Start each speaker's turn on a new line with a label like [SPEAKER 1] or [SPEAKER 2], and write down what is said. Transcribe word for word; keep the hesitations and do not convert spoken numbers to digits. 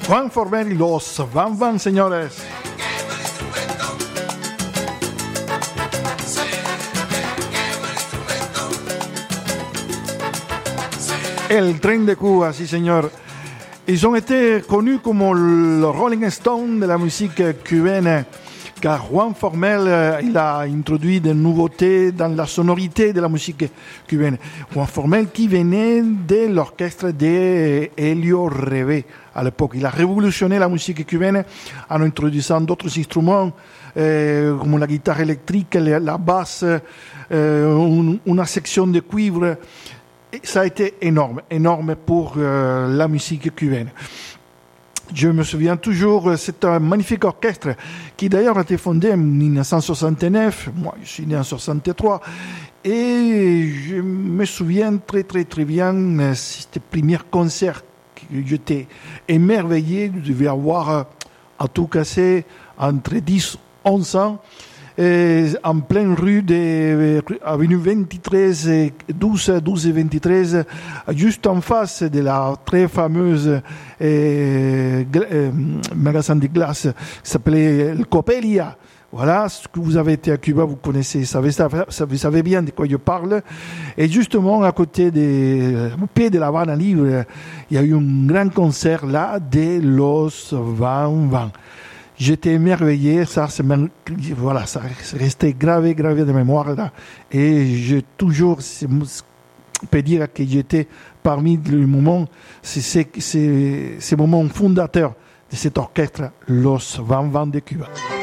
[SPEAKER 1] Juan Formel y los Van Van, señores. El tren de Cuba, sí señor. Ils ont été connus comme le Rolling Stone de la musique cubaine, car Juan Formel, il a introduit des nouveautés dans la sonorité de la musique cubaine. Juan Formel qui venait de l'orchestre de Helio Reve à l'époque. Il a révolutionné la musique cubaine en introduisant d'autres instruments euh, comme la guitare électrique, la basse, euh, une section de cuivre. Et ça a été énorme, énorme pour euh, la musique cubaine. Je me souviens toujours, c'est un magnifique orchestre qui d'ailleurs a été fondé en dix-neuf cent soixante-neuf. Moi, je suis né en soixante-trois. Et je me souviens très, très, très bien, c'était le premier concert que j'étais émerveillé. Je devais avoir à tout casser entre dix et onze ans. Et en pleine rue de avenue vingt-treize, douze, douze et vingt-treize, juste en face de la très fameuse euh, euh, magasin de glace qui s'appelait le Copelia. Voilà, ce que vous avez été à Cuba, vous connaissez, vous savez, vous savez bien de quoi je parle. Et justement, à côté des, au pied de la Havana Libre, il y a eu un grand concert là de Los Van Van. J'étais émerveillé, ça, c'est, voilà, ça restait gravé, gravé de mémoire là. Et j'ai toujours, on peut dire que j'étais parmi les moments, c'est ces, ces, ces moments fondateurs de cet orchestre, Los Van Van de Cuba.